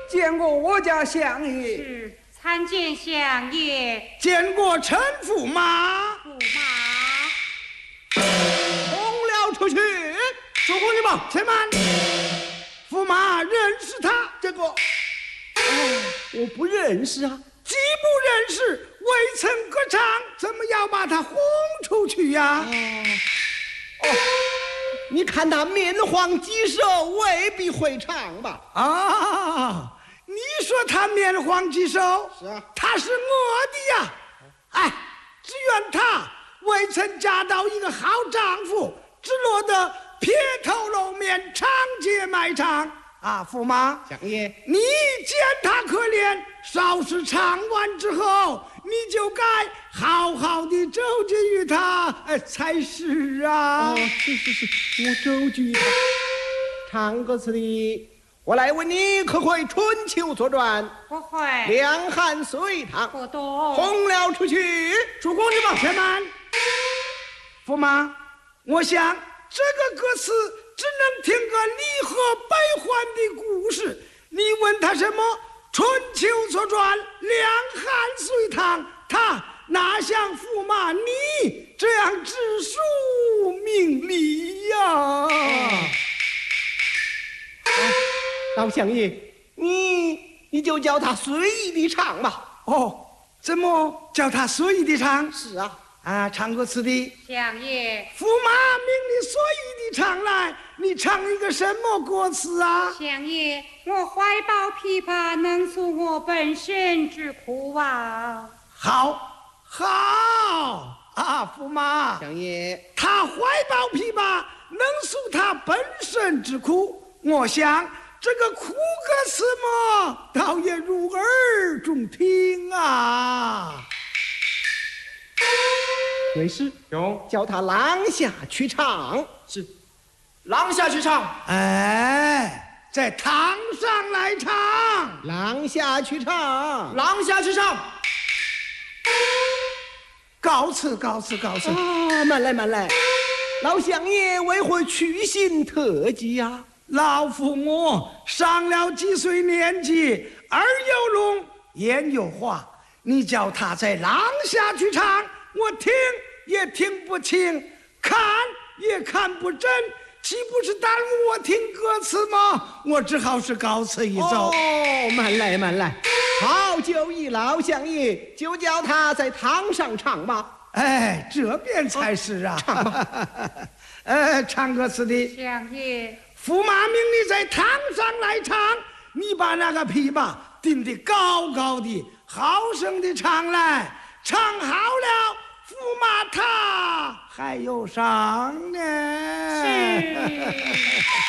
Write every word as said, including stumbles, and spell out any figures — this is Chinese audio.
见过我家相爷。 是，参见相爷。 见过陈驸马。 驸马。 红了出去。主公你吧，且慢。驸马认识他这个？ 哦，我不认识啊。 既不认识，未曾歌唱，怎么要把他轰出去呀？ 哦，哦，你看他面黄肌瘦，未必会唱吧？ 啊，你说他面黄肌瘦？ 是啊， 他是我的呀。哎，只愿他未曾嫁到一个好丈夫，只落得撇头露面，长街卖唱。啊，驸马， 相爷， 你见他可怜，稍事唱完之后，你就该好好的周济于他，哎，才是啊。 哦，是是是，我周济他。唱歌词的，我来问你，可会春秋左传？ 不会。 两汉隋唐？ 不懂。 轰了出去。 主公，你往前慢。驸马，我想这个歌词只能听个离合悲欢的故事，你问他什么春秋左传、两汉隋唐，他哪像驸马你这样知书明理呀？ 哦，老相爷，你你就叫他随意的唱吧。 哦，怎么叫他随意的唱？ 是啊， 啊，唱歌词的相爷。 驸马命你随意的唱来，你唱一个什么歌词啊？ 相爷，我怀抱琵琶，能诉我本身之苦啊。 好，好啊，驸马， 相爷， 他怀抱琵琶，能诉他本身之苦。我想这个苦歌词嘛，倒也入耳中听啊。 对是， 有， 叫他廊下去唱。 是，廊下去唱。 哎，在堂上来唱。 廊下去唱。 廊下去唱。 告辞，告辞，告辞。 啊，慢来，慢来，老相爷为何曲心特急呀？ 老父母上了几岁年纪，耳有聋，眼有花，你叫他在廊下去唱，我听也听不清，看也看不真，岂不是耽误我听歌词吗？我只好是告辞一走。 哦，慢来，慢来，好酒意老相爷，就叫他在堂上唱吧。 哎，这便才是啊。 唱吧。 呃，唱歌词的相爷。 驸马命你在堂上来唱，你把那个琵琶定得高高的，好生的唱来，唱好了，驸马他还有赏呢。 是。